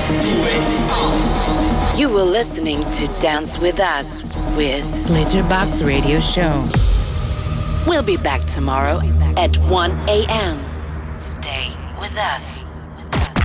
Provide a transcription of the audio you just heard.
You were listening to Dance With Us with Glitterbox Radio Show. We'll be back tomorrow at 1 a.m. Stay with us.